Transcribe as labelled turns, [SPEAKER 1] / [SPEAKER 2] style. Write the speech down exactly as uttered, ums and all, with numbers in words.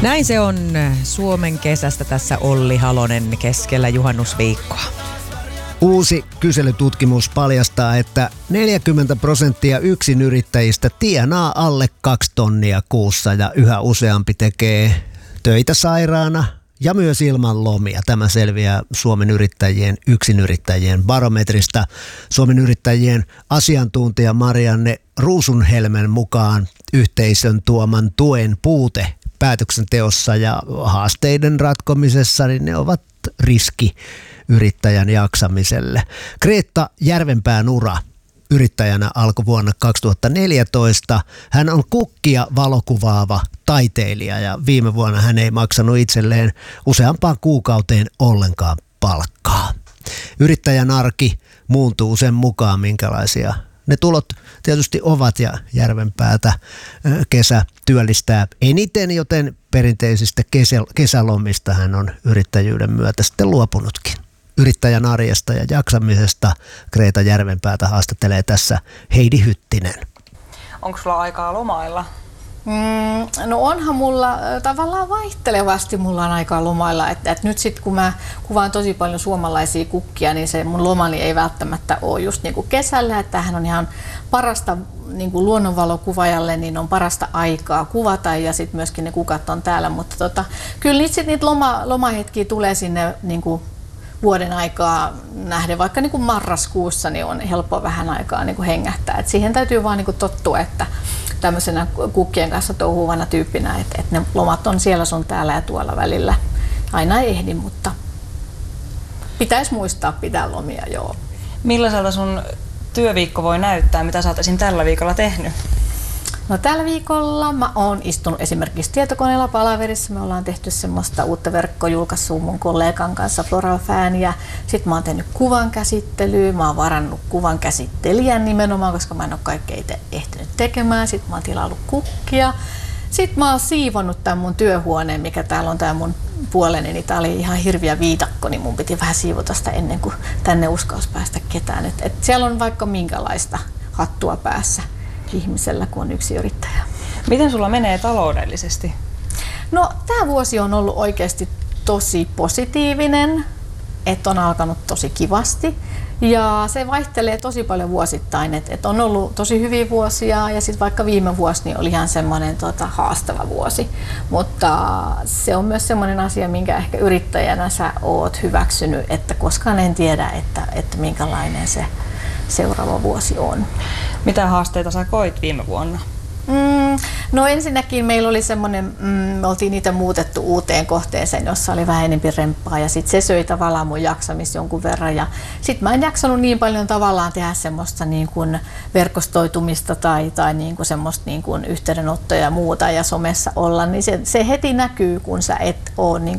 [SPEAKER 1] Näin se on Suomen kesästä tässä Olli Halonen keskellä juhannusviikkoa.
[SPEAKER 2] Uusi kyselytutkimus paljastaa, että neljäkymmentä prosenttia yksinyrittäjistä tienaa alle kaksi tonnia kuussa ja yhä useampi tekee töitä sairaana ja myös ilman lomia. Tämä selviää Suomen yrittäjien yksinyrittäjien barometrista. Suomen yrittäjien asiantuntija Marianne Ruusunhelmen mukaan yhteisön tuoman tuen puute päätöksenteossa ja haasteiden ratkomisessa, niin ne ovat riski yrittäjän jaksamiselle. Kreetta Järvenpään ura yrittäjänä alkoi vuonna kaksituhattaneljätoista. Hän on kukkia valokuvaava taiteilija ja viime vuonna hän ei maksanut itselleen useampaan kuukauteen ollenkaan palkkaa. Yrittäjän arki muuntuu sen mukaan, minkälaisia ne tulot tietysti ovat, ja Järvenpäätä kesä työllistää eniten, joten perinteisistä kesä, kesälomista hän on yrittäjyyden myötä sitten luopunutkin. Yrittäjän arjesta ja jaksamisesta Kreeta Järvenpäätä haastattelee tässä Heidi Hyttinen.
[SPEAKER 3] Onko sulla aikaa lomailla?
[SPEAKER 4] Mm, no onhan mulla tavallaan vaihtelevasti mulla on aikaa lomailla, että, että nyt sitten kun mä kuvaan tosi paljon suomalaisia kukkia, niin se mun lomani ei välttämättä ole just niin kuin kesällä, että tämähän on ihan parasta niin kuin luonnonvalokuvaajalle, niin on parasta aikaa kuvata ja sitten myöskin ne kukat on täällä, mutta tota, kyllä niitä, sit niitä loma, lomahetkiä tulee sinne niin kuin vuoden aikaa nähden, vaikka niin kuin marraskuussa niin on helppo vähän aikaa niin kuin hengähtää, et siihen täytyy vaan niin kuin tottua, että tämmöisenä kukkien kanssa touhuvana tyyppinä, että, että ne lomat on siellä sun täällä ja tuolla välillä. Aina ei ehdi, mutta pitäisi muistaa pitää lomia, joo.
[SPEAKER 3] Millaiselta sun työviikko voi näyttää? Mitä sä oot esim. Tällä viikolla tehnyt?
[SPEAKER 4] No tällä viikolla mä oon istunut esimerkiksi tietokoneella palaverissa. Me ollaan tehty semmoista uutta verkkojulkaisua mun kollegan kanssa Floral Fan, ja sit mä oon tehnyt kuvan käsittelyä. Mä oon varannut kuvan käsittelijän nimenomaan, koska mä en ole kaikkea itse ehtinyt tekemään. Sit mä oon tilaillut kukkia. Sitten mä oon siivonnut tämän mun työhuoneen, mikä täällä on tää mun puoleni, niin tää oli ihan hirviä viitakko, niin mun piti vähän siivota sitä ennen kuin tänne uskalsi päästä ketään. Et, et siellä on vaikka minkälaista hattua päässä ihmisellä, kun on yksi yrittäjä.
[SPEAKER 3] Miten sulla menee taloudellisesti?
[SPEAKER 4] No tämä vuosi on ollut oikeasti tosi positiivinen, että on alkanut tosi kivasti. Ja se vaihtelee tosi paljon vuosittain, että et on ollut tosi hyviä vuosia ja sitten vaikka viime vuosi niin oli ihan semmoinen tota, haastava vuosi. Mutta se on myös semmoinen asia, minkä ehkä yrittäjänä sä oot hyväksynyt, että koskaan en tiedä, että, että minkälainen se seuraava vuosi on.
[SPEAKER 3] Mitä haasteita sä koit viime vuonna?
[SPEAKER 4] Mm, no ensinnäkin meillä oli semmoinen, mm, me oltiin niitä muutettu uuteen kohteeseen, jossa oli vähän enemmän remppaa, ja sitten se söi tavallaan mun jaksamista jonkun verran, ja sitten mä en jaksanut niin paljon tavallaan tehdä semmoista niin kuin verkostoitumista tai, tai niin kuin semmoista niin kuin yhteydenottoja ja muuta ja somessa olla, niin se, se heti näkyy, kun sä et ole niin